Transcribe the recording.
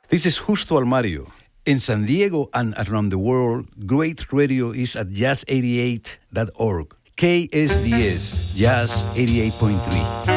This is Justo Almario. In San Diego and around the world, great radio is at jazz88.org. KSDS, Jazz 88.3.